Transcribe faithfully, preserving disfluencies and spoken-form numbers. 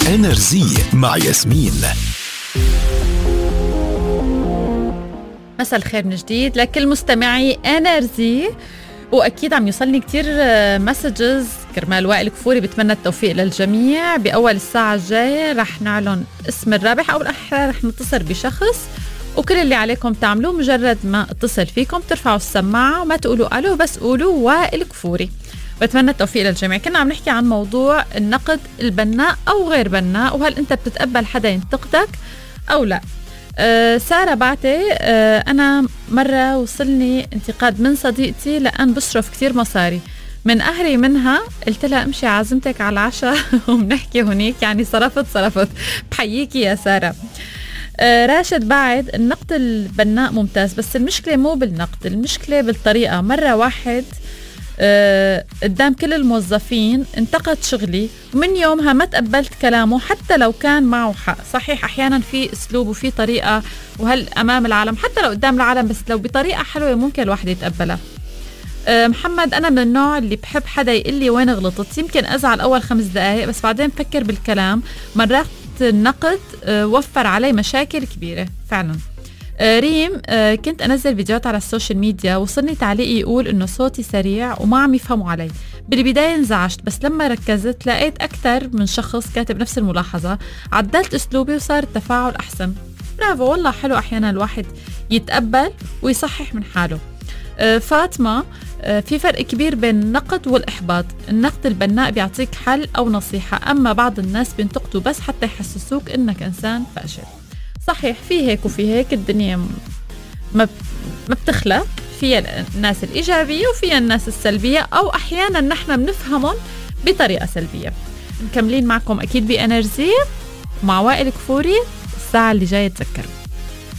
انرجي مع ياسمين. مساء الخير من جديد لكل مستمعي انرجي، واكيد عم يوصلني كتير مسجز كرمال وائل كفوري. بتمنى التوفيق للجميع. باول الساعه الجايه رح نعلن اسم الرابح، او بالاحرى رح نتصل بشخص، وكل اللي عليكم تعملوه مجرد ما اتصل فيكم ترفعوا السماعه وما تقولوا الو، بس قولوا وائل كفوري. بتمنى التوفيق للجميع. كنا عم نحكي عن موضوع النقد البناء او غير بناء، وهل انت بتتقبل حدا ينتقدك او لا. أه سارة بعتي، أه أنا مرة وصلني انتقاد من صديقتي لأن بصرف كتير مصاري من أهري منها، قلت لها امشي عازمتك على العشاء وبنحكي هنيك، يعني صرفت صرفت. بحييكي يا سارة. أه راشد بعد، النقد البناء ممتاز، بس المشكلة مو بالنقد، المشكلة بالطريقة. مرة واحد أه قدام كل الموظفين انتقد شغلي، ومن يومها ما تقبلت كلامه حتى لو كان معه حق. صحيح أحيانا في أسلوب وفي طريقة، وهل أمام العالم حتى لو قدام العالم، بس لو بطريقة حلوة ممكن الواحد يتقبلها. أه محمد، أنا من النوع اللي بحب حدا يقول لي وين غلطت، يمكن أزعل أول خمس دقايق بس بعدين بفكر بالكلام. مرات النقد أه وفر علي مشاكل كبيرة فعلا. ريم، كنت أنزل فيديوهات على السوشيال ميديا، وصلني تعليق يقول إنه صوتي سريع وما عم يفهموا علي. بالبداية انزعجت، بس لما ركزت لقيت أكثر من شخص كاتب نفس الملاحظة. عدلت أسلوبي وصار التفاعل أحسن. برافو والله، حلو أحيانا الواحد يتقبل ويصحح من حاله. فاطمة، في فرق كبير بين النقد والإحباط. النقد البناء بيعطيك حل أو نصيحة، أما بعض الناس بينتقدوا بس حتى يحسسوك إنك إنسان فاشل. صحيح، في هيك وفي هيك، الدنيا ما ما بتخلى، فيها الناس الإيجابية وفيها الناس السلبية، أو أحيانا نحن بنفهمهم بطريقة سلبية. مكملين معكم أكيد بإنرجي مع وائل كفوري الساعة اللي جاية. تذكروا